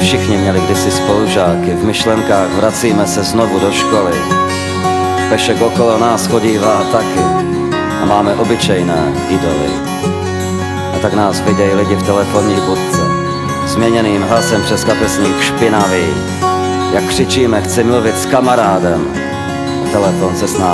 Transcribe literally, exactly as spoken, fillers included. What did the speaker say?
všichni měli kdysi spolužáky, v myšlenkách vracíme se znovu do školy. Pešek okolo nás chodívá taky a máme obyčejné idoly. A tak nás vidějí lidi v telefonní budce, změněným hlasem přes kapesník špinavý. Jak křičíme, chci mluvit s kamarádem, a telefon se s námi